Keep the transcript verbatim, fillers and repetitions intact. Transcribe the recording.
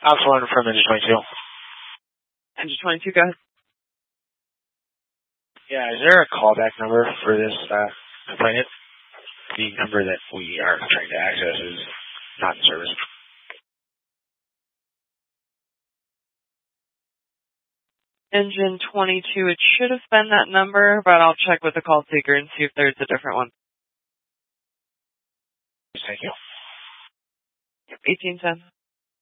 Alpha one from engine twenty-two. Engine twenty-two, go ahead. Yeah, is there a callback number for this uh, complainant? The number that we are trying to access is not in service. Engine twenty-two, it should have been that number, but I'll check with the call seeker and see if there's a different one. Thank you. eighteen ten.